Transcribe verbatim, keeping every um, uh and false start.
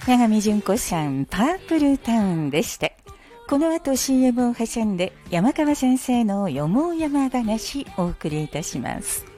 長見純子さん、パープルタウンでして、この後 シーエム を挟んで山川先生のよもやま話お送りいたします。